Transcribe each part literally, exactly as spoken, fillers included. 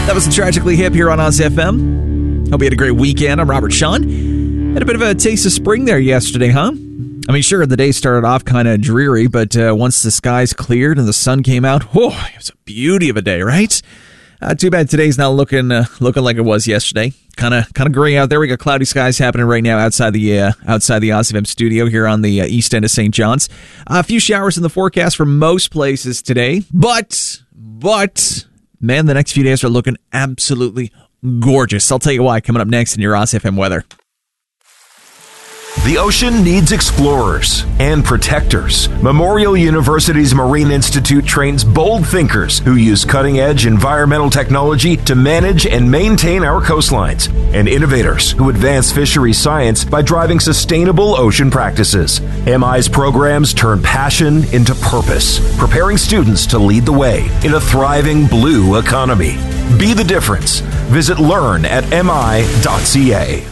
That was the Tragically Hip here on Oz F M. Hope you had a great weekend. I'm Robert Sean. Had a bit of a taste of spring there yesterday, huh? I mean, sure, the day started off kind of dreary, but uh, once the skies cleared and the sun came out, whoa, it was a beauty of a day, right? Uh, too bad today's not looking uh, looking like it was yesterday. Kind of kind of gray out there. We got cloudy skies happening right now outside the uh, outside the Oz F M studio here on the uh, east end of Saint John's. Uh, a few showers in the forecast for most places today, but but man, the next few days are looking absolutely gorgeous. I'll tell you why coming up next in your Oz F M weather. The ocean needs explorers and protectors. Memorial University's Marine Institute trains bold thinkers who use cutting-edge environmental technology to manage and maintain our coastlines, and innovators who advance fishery science by driving sustainable ocean practices. M I's programs turn passion into purpose, preparing students to lead the way in a thriving blue economy. Be the difference. Visit learn at m i dot c a.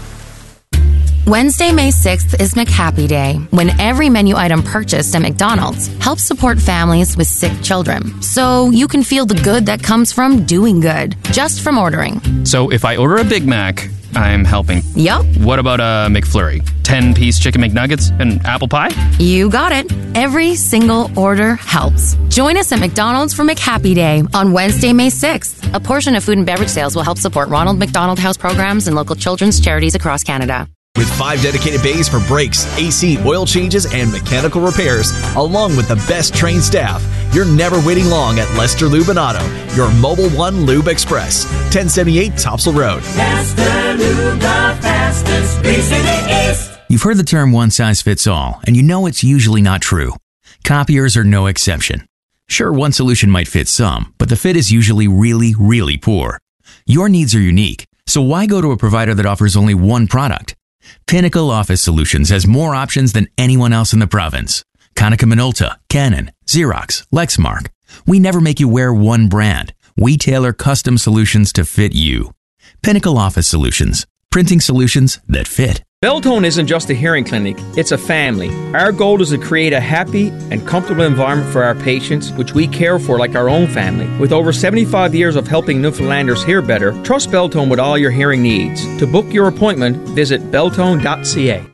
Wednesday, May sixth is McHappy Day, when every menu item purchased at McDonald's helps support families with sick children. So you can feel the good that comes from doing good, just from ordering. So if I order a Big Mac, I'm helping. Yup. What about a McFlurry? ten-piece chicken McNuggets and apple pie? You got it. Every single order helps. Join us at McDonald's for McHappy Day on Wednesday, May sixth. A portion of food and beverage sales will help support Ronald McDonald House programs and local children's charities across Canada. With five dedicated bays for brakes, A C, oil changes, and mechanical repairs, along with the best trained staff, you're never waiting long at Lester Lube and Auto, your Mobile One Lube Express, ten seventy-eight Topsail Road. Lester Lube, the fastest grease in the East. You've heard the term one size fits all, and you know it's usually not true. Copiers are no exception. Sure, one solution might fit some, but the fit is usually really, really poor. Your needs are unique, so why go to a provider that offers only one product? Pinnacle Office Solutions has more options than anyone else in the province. Konica Minolta, Canon, Xerox, Lexmark. We never make you wear one brand. We tailor custom solutions to fit you. Pinnacle Office Solutions. Printing solutions that fit. Beltone isn't just a hearing clinic, it's a family. Our goal is to create a happy and comfortable environment for our patients, which we care for like our own family. With over seventy-five years of helping Newfoundlanders hear better, trust Beltone with all your hearing needs. To book your appointment, visit beltone dot c a.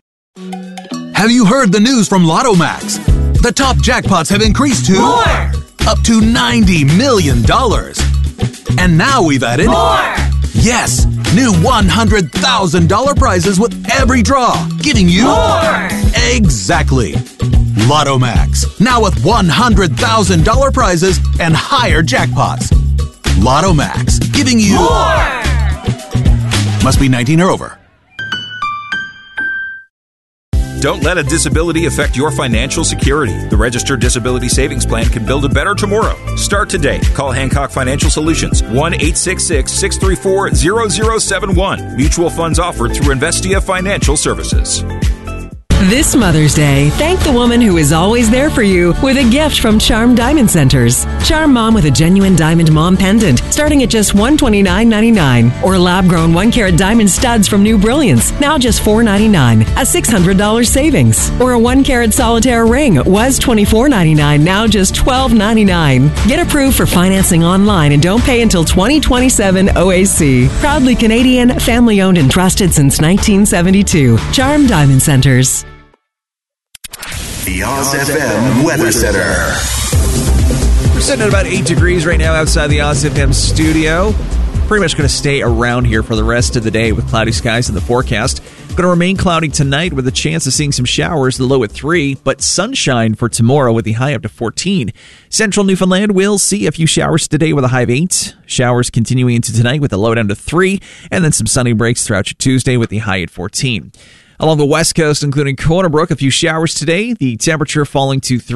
Have you heard the news from Lotto Max? The top jackpots have increased to... More! Up to ninety million dollars. And now we've added... More! Yes, new one hundred thousand dollars prizes with every draw, giving you... More! Exactly. Lotto Max, now with one hundred thousand dollars prizes and higher jackpots. Lotto Max, giving you... More! Must be nineteen or over. Don't let a disability affect your financial security. The Registered Disability Savings Plan can build a better tomorrow. Start today. Call Hancock Financial Solutions, one eight six six, six three four, zero zero seven one. Mutual funds offered through Investia Financial Services. This Mother's Day, thank the woman who is always there for you with a gift from Charm Diamond Centers. Charm Mom with a genuine diamond mom pendant starting at just one hundred twenty-nine dollars and ninety-nine cents. Or lab-grown one-carat diamond studs from New Brilliance, now just four hundred ninety-nine dollars, a six hundred dollars savings. Or a one-carat solitaire ring was twenty-four ninety-nine, now just twelve ninety-nine. Get approved for financing online and don't pay until twenty twenty-seven O A C. Proudly Canadian, family-owned and trusted since nineteen seventy-two. Charm Diamond Centers. The Oz F M Weather Center. We're sitting at about eight degrees right now outside the Oz F M studio. Pretty much going to stay around here for the rest of the day with cloudy skies in the forecast. Going to remain cloudy tonight with a chance of seeing some showers, the low at three, but sunshine for tomorrow with the high up to fourteen. Central Newfoundland will see a few showers today with a high of eight. Showers continuing into tonight with a low down to three, and then some sunny breaks throughout your Tuesday with the high at fourteen. Along the west coast, including Corona Brook, a few showers today. The temperature falling to three.